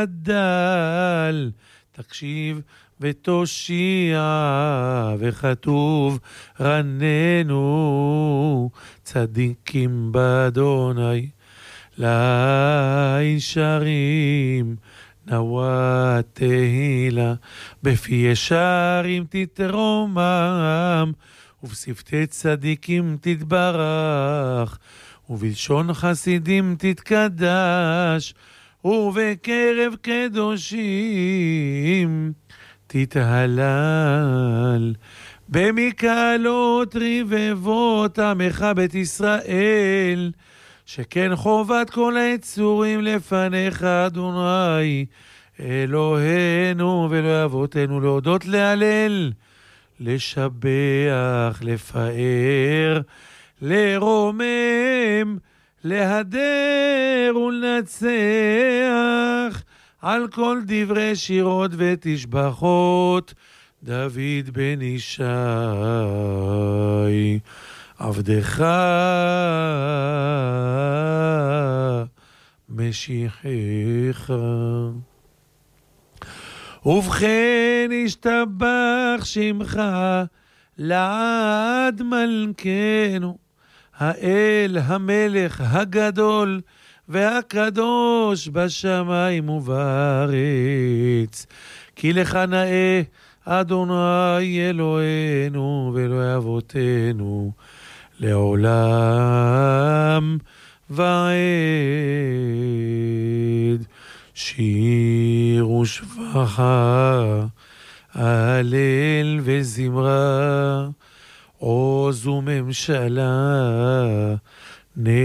דל, תקשיב ותושיע, וכתוב רננו צדיקים באדוני, לישרים נועה תהילה, בפי ישרים תתרומם, ובשפתי צדיקים תתברך, ובלשון חסידים תתקדש, ובקרב קדושים תתהלל. במקהלות רבבות עמך בית ישראל, שכן חובת כל היצורים לפניך אדוני אלוהינו ואלוהי אבותינו, להודות, להלל, לשבח, לפאר, לרומם, להדר ולנצח על כל דברי שירות ותשבחות דוד בן ישי עבדך משיחך. ובכן ישתבח שמך לעד מלכנו, האל המלך הגדול והקדוש בשמיים ובארץ, כי לך נאה אדוני אלוהינו ואלוהי אבותינו לעולם ועד. שיר ושבחה, הלל וזמרה, עוז וממשלה,